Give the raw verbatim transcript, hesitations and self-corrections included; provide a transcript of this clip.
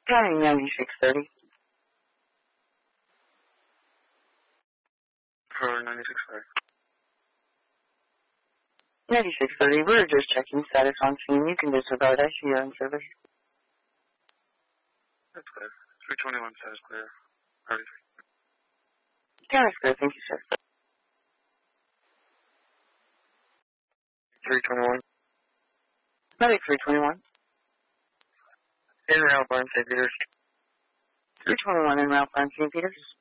County ninety-six thirty. For ninety-six thirty. ninety-six thirty, we're just checking status on scene. You can disregard. I see you're in service. That's good. three twenty-one status clear. thirty-three. Status clear, thank you, sir. three twenty-one. Medic three twenty-one. In route, Barn Saint Peters. three twenty-one in route, Saint Peters.